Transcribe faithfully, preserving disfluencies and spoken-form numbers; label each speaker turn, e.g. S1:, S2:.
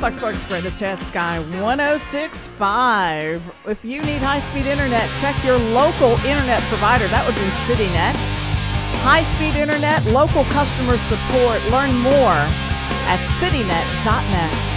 S1: Fox Sports Greatest Hits Sky one oh six point five. If you need high-speed internet, check your local internet provider. That would be CityNet. High-speed internet, local customer support. Learn more at citynet dot net.